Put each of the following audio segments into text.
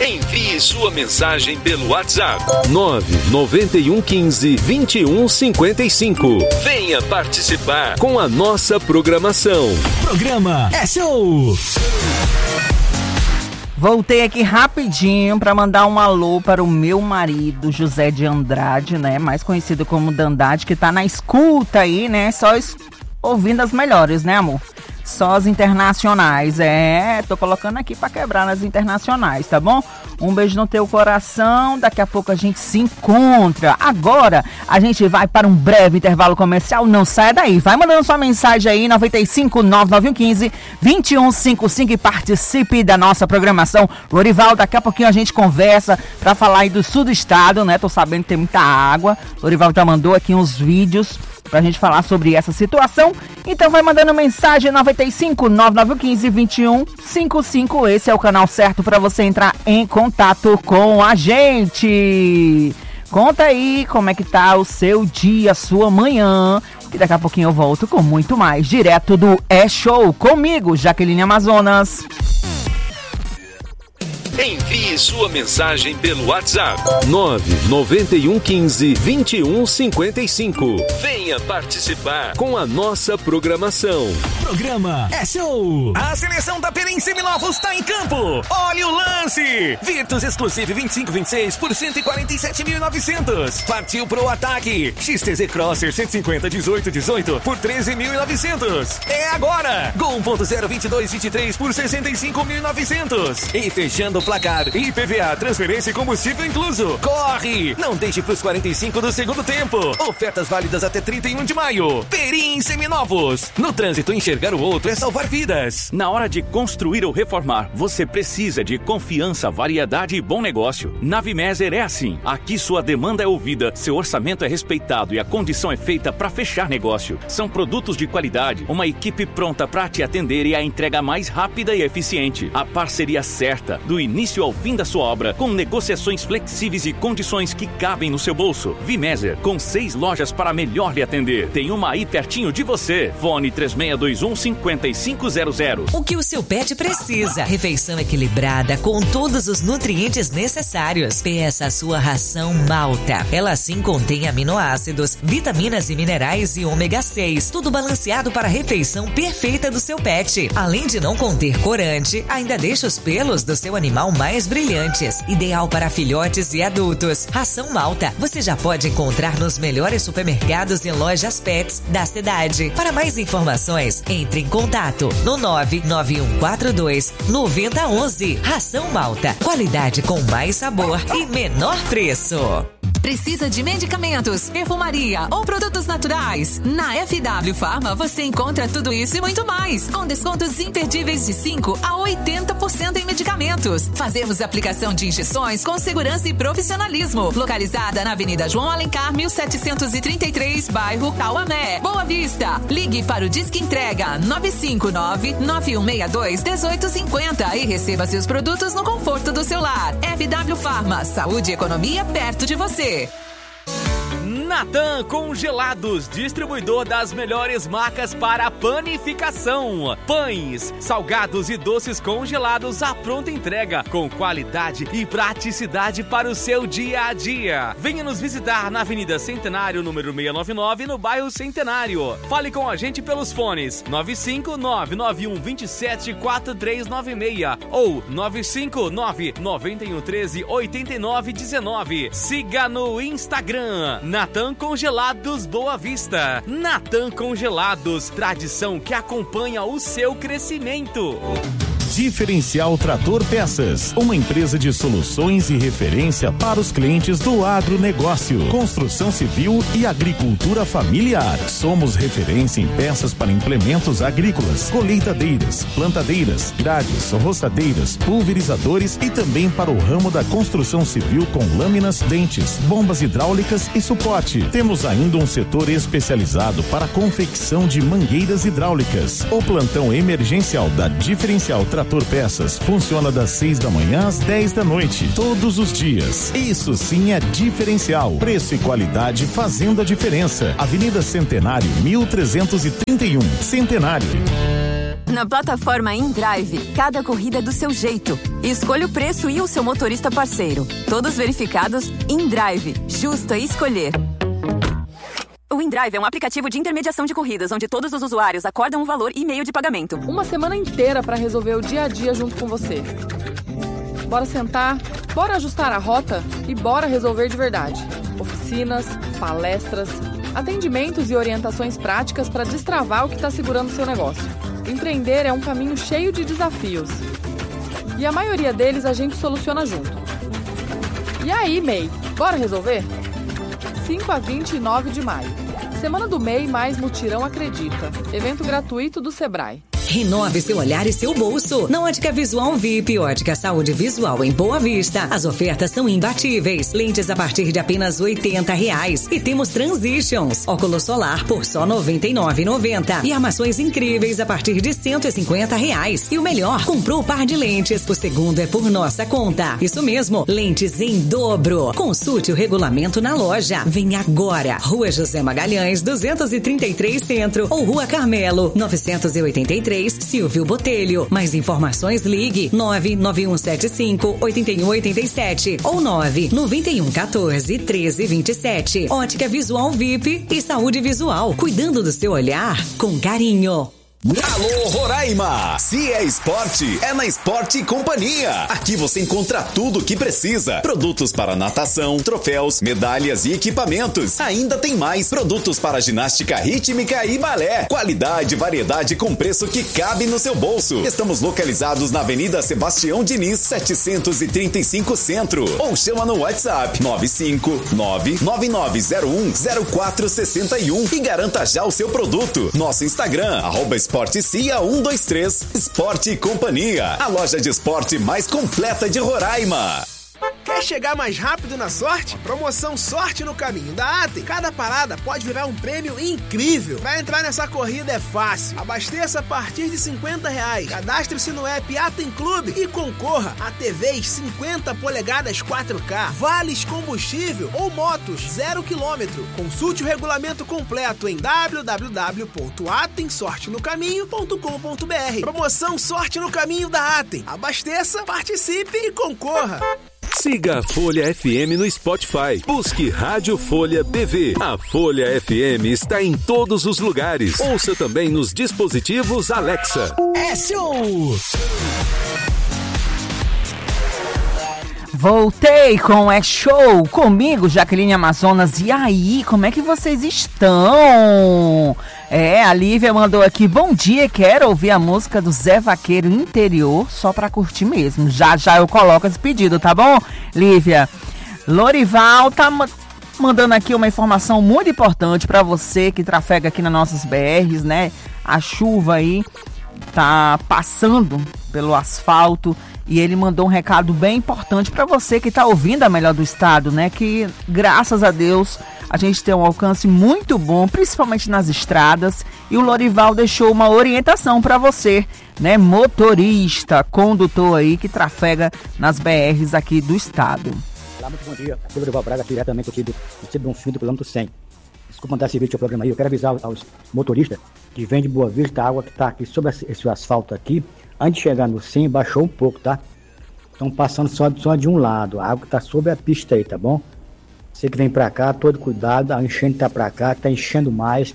Envie sua mensagem pelo WhatsApp 99115-2155. Venha participar com a nossa programação. Programa É Show! Voltei aqui rapidinho para mandar um alô para o meu marido, José de Andrade, né? Mais conhecido como Dandade, que tá na escuta aí, né? Só ouvindo as melhores, né, amor? Só as internacionais, tô colocando aqui pra quebrar nas internacionais, tá bom? Um beijo no teu coração, daqui a pouco a gente se encontra. Agora, a gente vai para um breve intervalo comercial, não saia daí. Vai mandando sua mensagem aí, 95-99115-2155 e participe da nossa programação. Lorival, daqui a pouquinho a gente conversa pra falar aí do sul do estado, né? Tô sabendo que tem muita água. Lorival já mandou aqui uns vídeos pra gente falar sobre essa situação. Então vai mandando mensagem 95-9915-2155. Esse é o canal certo para você entrar em contato com a gente. Conta aí como é que tá o seu dia, a sua manhã. E daqui a pouquinho eu volto com muito mais. Direto do É Show comigo, Jaqueline Amazonas. Envie sua mensagem pelo WhatsApp 99115-2155. Venha participar com a nossa programação. Programa É Show! A seleção da Perim Seminovos está em campo. Olha o lance! Virtus Exclusive 2526 por 147.900. Partiu pro ataque. XTZ Crosser 150 1818 por 13.900. É agora! Gol 1.0 2223 por 65.900. E fechando o placar, IPVA, transferência e combustível incluso. Corre! Não deixe pros 45 do segundo tempo. Ofertas válidas até 31 de maio. Perim Seminovos. No trânsito, enxergar o outro é salvar vidas. Na hora de construir ou reformar, você precisa de confiança, variedade e bom negócio. Na Vimeser é assim. Aqui sua demanda é ouvida, seu orçamento é respeitado e a condição é feita para fechar negócio. São produtos de qualidade, uma equipe pronta para te atender e a entrega mais rápida e eficiente. A parceria certa, do início ao fim da sua obra, com negociações flexíveis e condições que cabem no seu bolso. Vimeser, com 6 lojas para melhor lhe atender. Tem uma aí pertinho de você. Fone 3621-5500. O que o seu pet precisa? Refeição equilibrada com todos os nutrientes necessários. Peça a sua ração Malta. Ela sim contém aminoácidos, vitaminas e minerais e ômega 6. Tudo balanceado para a refeição perfeita do seu pet. Além de não conter corante, ainda deixa os pelos do seu animal mais brilhantes. Ideal para filhotes e adultos. Ração Malta você já pode encontrar nos melhores supermercados e lojas pets da cidade. Para mais informações, entre em contato no 99142-9011. Ração Malta. Qualidade com mais sabor e menor preço. Precisa de medicamentos, perfumaria ou produtos naturais? Na FW Pharma você encontra tudo isso e muito mais, com descontos imperdíveis de 5% a 80% em medicamentos. Fazemos aplicação de injeções com segurança e profissionalismo. Localizada na Avenida João Alencar, 1733, bairro Cauamé, Boa Vista. Ligue para o Disque Entrega 959-9162-1850 e receba seus produtos no conforto do seu lar. FW Pharma, saúde e economia perto de você. Natan Congelados, distribuidor das melhores marcas para panificação. Pães, salgados e doces congelados à pronta entrega, com qualidade e praticidade para o seu dia a dia. Venha nos visitar na Avenida Centenário, número 699, no bairro Centenário. Fale com a gente pelos fones 95991274396 ou 95991138919. Siga no Instagram, Natan Congelados Boa Vista. Natan Congelados, tradição que acompanha o seu crescimento. Diferencial Trator Peças, uma empresa de soluções e referência para os clientes do agronegócio, construção civil e agricultura familiar. Somos referência em peças para implementos agrícolas, colheitadeiras, plantadeiras, grades, roçadeiras, pulverizadores e também para o ramo da construção civil com lâminas, dentes, bombas hidráulicas e suporte. Temos ainda um setor especializado para a confecção de mangueiras hidráulicas. O plantão emergencial da Diferencial Trator Peças funciona das 6 da manhã às 10 da noite, todos os dias. Isso sim é diferencial. Preço e qualidade fazendo a diferença. Avenida Centenário, 1331, Centenário. Na plataforma InDrive, cada corrida é do seu jeito. Escolha o preço e o seu motorista parceiro. Todos verificados. InDrive, justo a escolher. O InDrive é um aplicativo de intermediação de corridas, onde todos os usuários acordam um valor e meio de pagamento. Uma semana inteira para resolver o dia a dia junto com você. Bora sentar, bora ajustar a rota e bora resolver de verdade. Oficinas, palestras, atendimentos e orientações práticas para destravar o que está segurando o seu negócio. Empreender é um caminho cheio de desafios. E a maioria deles a gente soluciona junto. E aí, MEI, bora resolver? 5 a 29 de maio. Semana do MEI mais Mutirão Acredita. Evento gratuito do Sebrae. Renove seu olhar e seu bolso. Na Ótica Visual VIP, Ótica Saúde Visual em Boa Vista. As ofertas são imbatíveis. Lentes a partir de apenas R$80. E temos Transitions. Óculos solar por só R$ 99,90. E armações incríveis a partir de R$150. E o melhor, comprou o par de lentes. O segundo é por nossa conta. Isso mesmo, lentes em dobro. Consulte o regulamento na loja. Vem agora. Rua José Magalhães, 233 Centro. Ou Rua Carmelo, 983. Silvio Botelho. Mais informações, ligue 99175-8187 ou 99114-1327. Ótica Visual VIP e Saúde Visual. Cuidando do seu olhar com carinho. Alô Roraima! Se é esporte, é na Esporte Companhia. Aqui você encontra tudo o que precisa. Produtos para natação, troféus, medalhas e equipamentos. Ainda tem mais produtos para ginástica rítmica e balé. Qualidade e variedade com preço que cabe no seu bolso. Estamos localizados na Avenida Sebastião Diniz, 735 Centro. Ou chama no WhatsApp 959-9901-0461 e garanta já o seu produto. Nosso Instagram, @EsporteCia123. Esporte Companhia, a loja de esporte mais completa de Roraima. Quer chegar mais rápido na sorte? Promoção Sorte no Caminho da Atem. Cada parada pode virar um prêmio incrível. Pra entrar nessa corrida é fácil. Abasteça a partir de R$50. Cadastre-se no app Atem Clube e concorra a TVs 50 polegadas 4K, vales combustível ou motos 0 km. Consulte o regulamento completo em www.atemsortenocaminho.com.br. Promoção Sorte no Caminho da Atem. Abasteça, participe e concorra. Siga a Folha FM no Spotify. Busque Rádio Folha BV. A Folha FM está em todos os lugares. Ouça também nos dispositivos Alexa. É show! Voltei com É Show comigo, Jaqueline Amazonas. E aí, como é que vocês estão? A Lívia mandou aqui, bom dia, quero ouvir a música do Zé Vaqueiro Interior, só pra curtir mesmo. Já eu coloco esse pedido, tá bom, Lívia? Lorival tá mandando aqui uma informação muito importante pra você que trafega aqui nas nossas BRs, né? A chuva aí tá passando pelo asfalto. E ele mandou um recado bem importante para você que está ouvindo a Melhor do Estado, né? Que, graças a Deus, a gente tem um alcance muito bom, principalmente nas estradas. E o Lorival deixou uma orientação para você, né? Motorista, condutor aí que trafega nas BRs aqui do estado. Olá, muito bom dia. Aqui é o Lorival Braga, diretamente aqui do Bonfim, do quilômetro 100. Desculpa mandar esse vídeo ao programa aí. Eu quero avisar aos motoristas que vêm de Boa Vista, a água que está aqui sobre esse asfalto aqui. Antes de chegar no 100, baixou um pouco, tá? Estão passando só de um lado. A água está sobre a pista aí, tá bom? Você que vem pra cá, todo cuidado. A enchente tá pra cá, tá enchendo mais.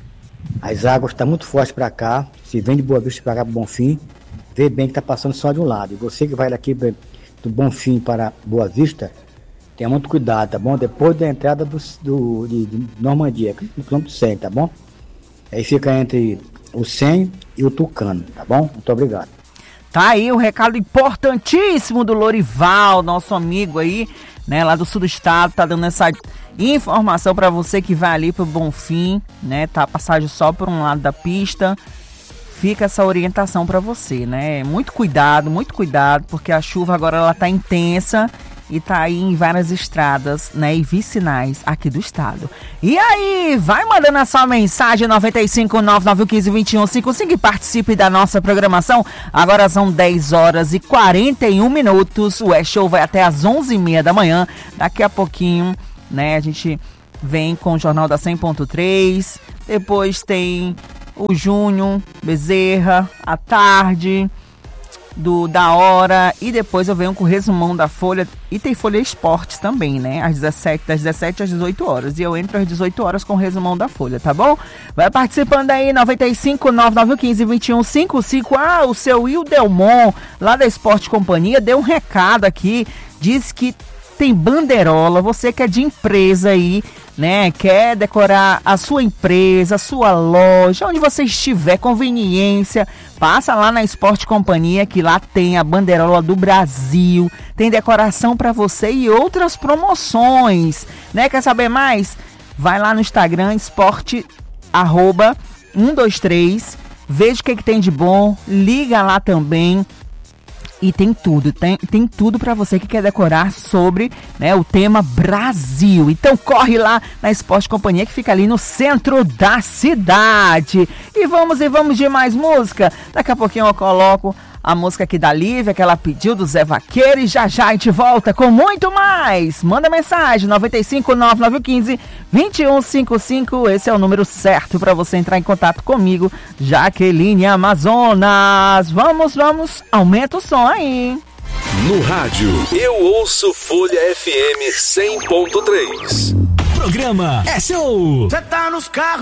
As águas estão muito fortes pra cá. Se vem de Boa Vista pra cá pro Bonfim, vê bem que tá passando só de um lado. E você que vai daqui do Bonfim para Boa Vista, tenha muito cuidado, tá bom? Depois da entrada de Normandia, no quilômetro 100, tá bom? Aí fica entre o 100 e o Tucano, tá bom? Muito obrigado. Tá aí o recado importantíssimo do Lorival, nosso amigo aí, né, lá do sul do estado, tá dando essa informação para você que vai ali pro Bonfim, né, tá a passagem só por um lado da pista. Fica essa orientação para você, né? Muito cuidado, porque a chuva agora ela tá intensa e tá aí em várias estradas, né, e vicinais aqui do estado. E aí, vai mandando a sua mensagem 95991152155 e participe da nossa programação. Agora são 10h41. O É Show vai até às 11h30 da manhã. Daqui a pouquinho, né, a gente vem com o Jornal da 100.3. Depois tem o Júnior Bezerra, à tarde, da hora, e depois eu venho com o resumão da Folha, e tem Folha Esportes também, né, das 17 às 18 horas, e eu entro às 18 horas com o resumão da Folha, tá bom? Vai participando aí, 95-9915-2155, o seu Will Delmon, lá da Esporte Companhia, deu um recado aqui, diz que tem banderola, você que é de empresa aí, né, quer decorar a sua empresa, a sua loja, onde você estiver, conveniência, passa lá na Esporte Companhia, que lá tem a banderola do Brasil, tem decoração para você e outras promoções, né? Quer saber mais? Vai lá no Instagram, esporte, @123, veja o que tem de bom, liga lá também. E tem tudo para você que quer decorar sobre, né, o tema Brasil. Então corre lá na Esporte Companhia, que fica ali no centro da cidade. E vamos de mais música. Daqui a pouquinho eu coloco a música aqui da Lívia, que ela pediu, do Zé Vaqueiro, e já a gente volta com muito mais. Manda mensagem, 95-9915-2155, esse é o número certo para você entrar em contato comigo, Jaqueline Amazonas. Vamos, aumenta o som aí. No rádio, eu ouço Folha FM 100.3. Programa É Show. Você tá nos carros.